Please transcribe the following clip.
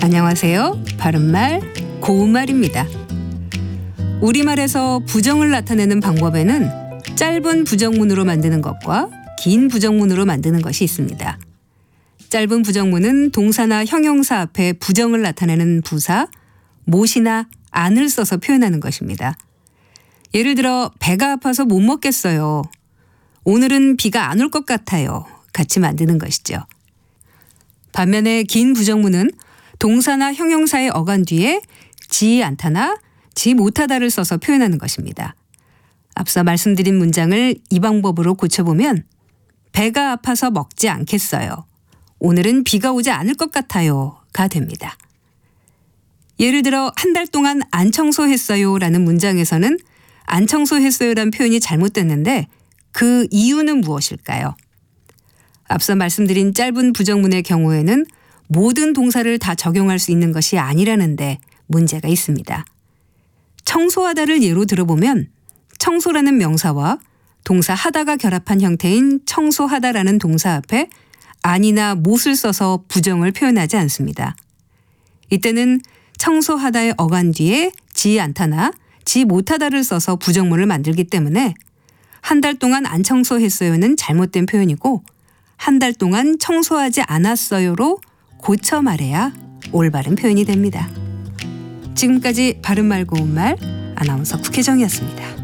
안녕하세요. 바른말, 고운말입니다. 우리말에서 부정을 나타내는 방법에는 짧은 부정문으로 만드는 것과 긴 부정문으로 만드는 것이 있습니다. 짧은 부정문은 동사나 형용사 앞에 부정을 나타내는 부사, 못이나 안을 써서 표현하는 것입니다. 예를 들어 배가 아파서 못 먹겠어요. 오늘은 비가 안 올 것 같아요. 같이 만드는 것이죠. 반면에 긴 부정문은 동사나 형용사의 어간 뒤에 지 않다나 지 못하다를 써서 표현하는 것입니다. 앞서 말씀드린 문장을 이 방법으로 고쳐보면 배가 아파서 먹지 않겠어요. 오늘은 비가 오지 않을 것 같아요가 됩니다. 예를 들어 한 달 동안 안 청소했어요 라는 문장에서는 안 청소했어요란 표현이 잘못됐는데 그 이유는 무엇일까요? 앞서 말씀드린 짧은 부정문의 경우에는 모든 동사를 다 적용할 수 있는 것이 아니라는데 문제가 있습니다. 청소하다를 예로 들어보면 청소라는 명사와 동사 하다가 결합한 형태인 청소하다라는 동사 앞에 안이나 못을 써서 부정을 표현하지 않습니다. 이때는 청소하다의 어간 뒤에 지 않다나 지 못하다를 써서 부정문을 만들기 때문에 한 달 동안 안 청소했어요는 잘못된 표현이고 한 달 동안 청소하지 않았어요로 고쳐 말해야 올바른 표현이 됩니다. 지금까지 바른말 고운말 아나운서 국혜정이었습니다.